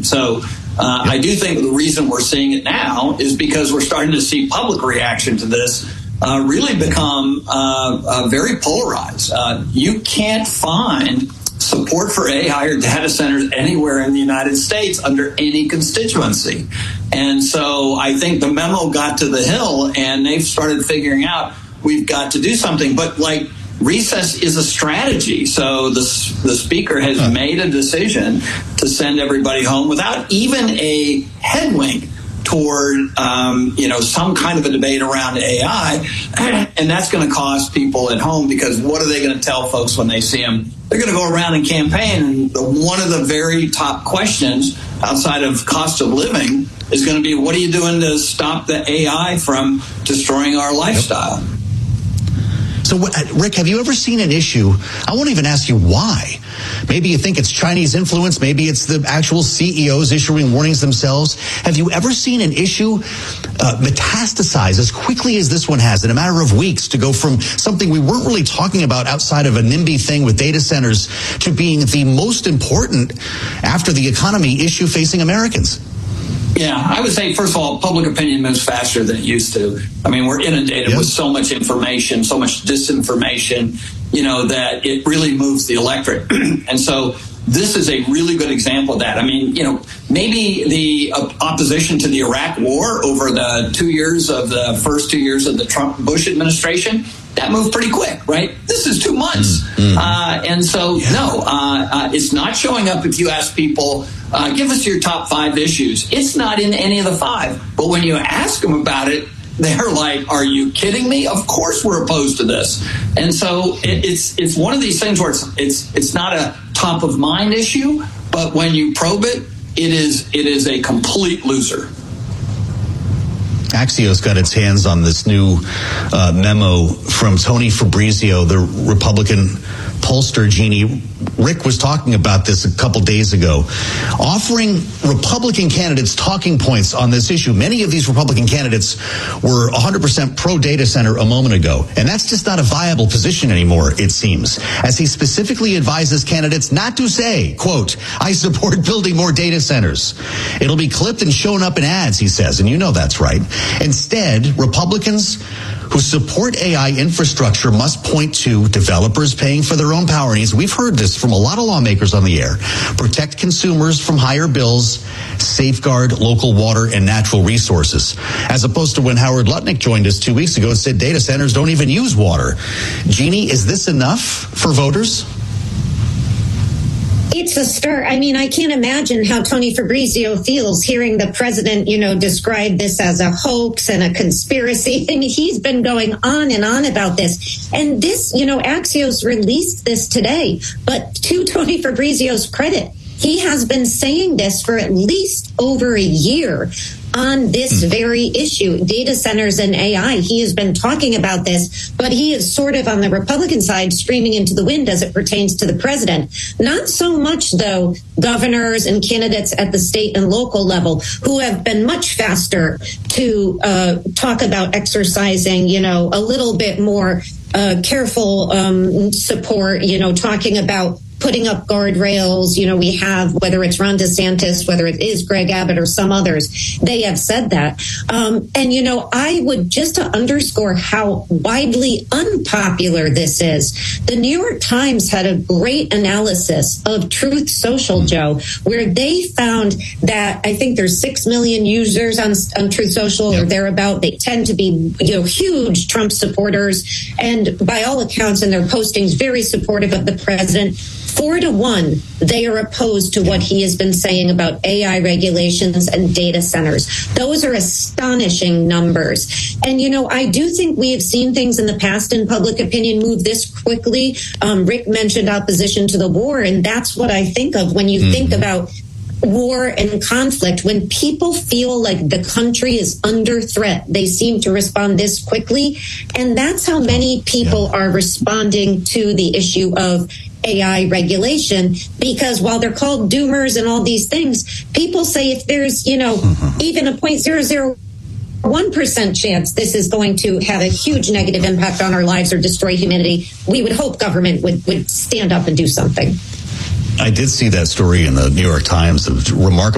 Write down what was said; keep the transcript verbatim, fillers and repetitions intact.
So uh, I do think the reason we're seeing it now is because we're starting to see public reaction to this uh, really become uh, uh, very polarized. Uh, you can't find support for A I or data centers anywhere in the United States under any constituency. And so I think the memo got to the Hill and they've started figuring out we've got to do something. But like recess is a strategy. So the, the speaker has made a decision to send everybody home without even a head wink toward, um, you know, some kind of a debate around A I. And that's going to cost people at home because what are they going to tell folks when they see them? They're going to go around and campaign. And the, one of the very top questions outside of cost of living is going to be, what are you doing to stop the A I from destroying our lifestyle? Yep. So, Rick, have you ever seen an issue? I won't even ask you why. Maybe you think it's Chinese influence. Maybe it's the actual C E Os issuing warnings themselves. Have you ever seen an issue uh, metastasize as quickly as this one has in a matter of weeks to go from something we weren't really talking about outside of a NIMBY thing with data centers to being the most important after the economy issue facing Americans? Yeah, I would say, first of all, public opinion moves faster than it used to. I mean, we're inundated yep. with so much information, so much disinformation, you know, that it really moves the electorate. And so this is a really good example of that. I mean, you know, maybe the uh, opposition to the Iraq war over the two years of the first two years of the Trump-Bush administration, that moved pretty quick, right? This is two months. Mm-hmm. Uh, and so, yeah. no, uh, uh, it's not showing up if you ask people, uh, give us your top five issues. It's not in any of the five. But when you ask them about it, they're like, are you kidding me? Of course we're opposed to this. And so it, it's it's one of these things where it's, it's it's not a top of mind issue, but when you probe it, it is it is a complete loser. Axios got its hands on this new uh, memo from Tony Fabrizio, the Republican pollster. Jeannie, Rick was talking about this a couple days ago, offering Republican candidates talking points on this issue. Many of these Republican candidates were one hundred percent pro-data center a moment ago, and that's just not a viable position anymore, it seems, as he specifically advises candidates not to say, quote, I support building more data centers. It'll be clipped and shown up in ads, he says, and you know that's right. Instead, Republicans who support A I infrastructure must point to developers paying for their own power needs. We've heard this from a lot of lawmakers on the air. Protect consumers from higher bills, safeguard local water and natural resources. As opposed to when Howard Lutnick joined us two weeks ago and said data centers don't even use water. Jeannie, is this enough for voters? It's a start. I mean, I can't imagine how Tony Fabrizio feels hearing the president, you know, describe this as a hoax and a conspiracy. And he's been going on and on about this. And this, you know, Axios released this today. But to Tony Fabrizio's credit, he has been saying this for at least over a year on this very issue, data centers and A I. He has been talking about this, but he is sort of on the Republican side screaming into the wind as it pertains to the president. Not so much, though, governors and candidates at the state and local level who have been much faster to uh, talk about exercising, you know, a little bit more uh, careful um, support, you know, talking about putting up guardrails. You know, we have, whether it's Ron DeSantis, whether it is Greg Abbott or some others, they have said that. Um, and, you know, I would, just to underscore how widely unpopular this is, the New York Times had a great analysis of Truth Social, Joe, where they found that I think there's six million users on, on Truth Social or thereabout. They tend to be, you know, huge Trump supporters. And by all accounts in their postings, very supportive of the president. Four to one, they are opposed to what he has been saying about A I regulations and data centers. Those are astonishing numbers. And, you know, I do think we have seen things in the past in public opinion move this quickly. Um, Rick mentioned opposition to the war, and that's what I think of when you mm-hmm. think about war and conflict. When people feel like the country is under threat, they seem to respond this quickly. And that's how many people yeah. are responding to the issue of A I regulation, because while they're called doomers and all these things, people say if there's, you know, mm-hmm. even a zero point zero zero one percent chance this is going to have a huge negative impact on our lives or destroy humanity, we would hope government would, would stand up and do something. I did see that story in the New York Times of remarkable